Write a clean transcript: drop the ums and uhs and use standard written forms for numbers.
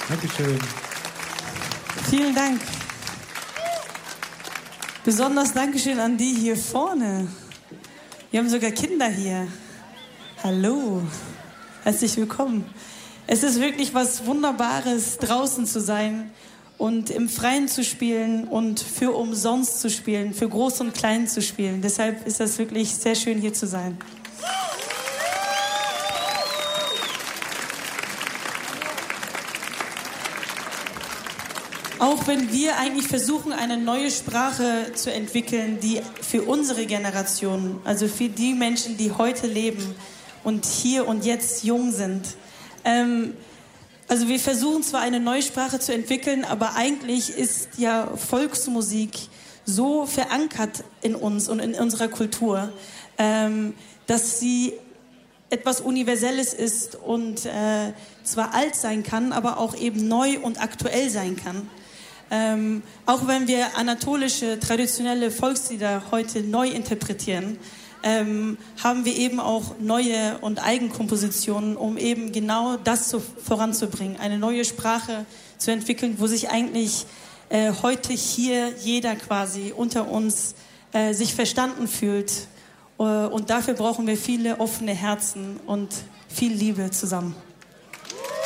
Dankeschön. Vielen Dank. Besonders Dankeschön an die hier vorne. Wir haben sogar Kinder hier. Hallo, herzlich willkommen. Es ist wirklich was Wunderbares, draußen zu sein und im Freien zu spielen und für umsonst zu spielen, für Groß und Klein zu spielen. Deshalb ist das wirklich sehr schön, hier zu sein. Auch wenn wir eigentlich versuchen, eine neue Sprache zu entwickeln, die für unsere Generation, also für die Menschen, die heute leben und hier und jetzt jung sind. Also wir versuchen zwar eine neue Sprache zu entwickeln, aber eigentlich ist ja Volksmusik so verankert in uns und in unserer Kultur, dass sie etwas Universelles ist und zwar alt sein kann, aber auch eben neu und aktuell sein kann. Auch wenn wir anatolische, traditionelle Volkslieder heute neu interpretieren, haben wir eben auch neue und Eigenkompositionen, um eben genau das voranzubringen, eine neue Sprache zu entwickeln, wo sich eigentlich heute hier jeder quasi unter uns sich verstanden fühlt. Und dafür brauchen wir viele offene Herzen und viel Liebe zusammen.